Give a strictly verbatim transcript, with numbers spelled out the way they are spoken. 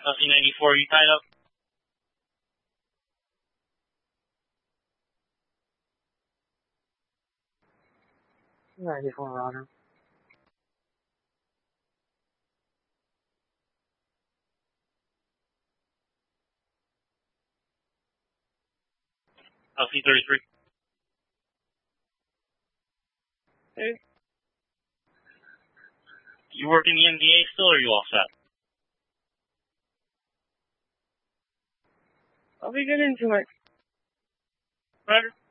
L C ninety-four, you tied up? ninety-four, Roger. L C thirty-three. Hey. You working the M D A still, or are you all set? I'll be good into it. Roger.